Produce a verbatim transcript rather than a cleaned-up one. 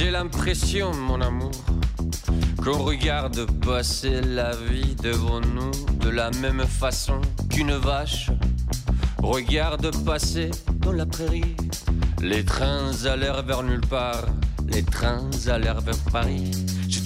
J'ai l'impression, mon amour, qu'on regarde passer la vie devant nous de la même façon qu'une vache regarde passer dans la prairie les trains à l'air vers nulle part, les trains à l'air vers Paris.